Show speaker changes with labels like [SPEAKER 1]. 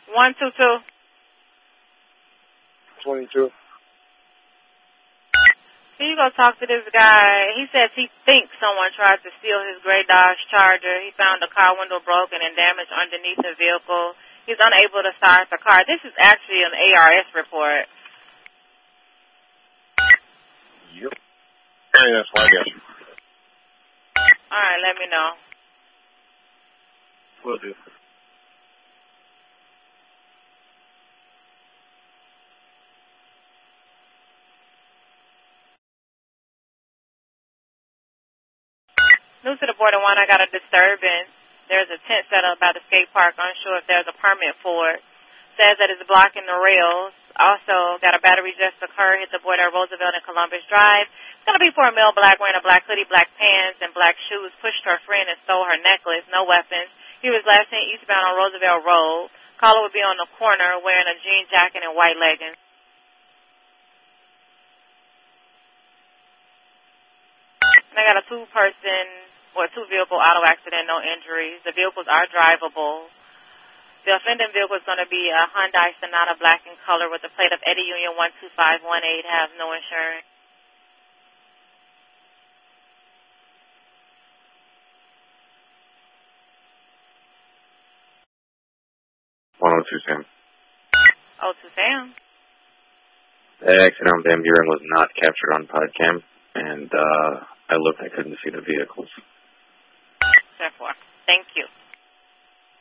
[SPEAKER 1] 122.
[SPEAKER 2] 22.
[SPEAKER 1] Can you go talk to this guy? He says he thinks someone tried to steal his gray Dodge Charger. He found the car window broken and damaged underneath the vehicle. He's unable to start the car. This is actually an ARS report.
[SPEAKER 2] Yep. Hey, that's why I guess.
[SPEAKER 1] All right, let me know.
[SPEAKER 2] Will do.
[SPEAKER 1] New to the border one, I got a disturbance. There's a tent set up by the skate park. Unsure if there's a permit for it. Says that it's blocking the rails. Also, got a battery just occurred. Hit the border at Roosevelt and Columbus Drive. It's going to be for a male black wearing a black hoodie, black pants, and black shoes. Pushed her friend and stole her necklace. No weapons. He was last seen eastbound on Roosevelt Road. Caller would be on the corner wearing a jean jacket and white leggings. And I got a two-vehicle auto accident, no injuries. The vehicles are drivable. The offending vehicle is going to be a Hyundai Sonata black in color with a plate of Eddie Union 12518, have no insurance.
[SPEAKER 2] Sam.
[SPEAKER 1] 02 Sam.
[SPEAKER 2] The accident on Van Buren was not captured on PodCam, and I looked, I couldn't see the vehicles.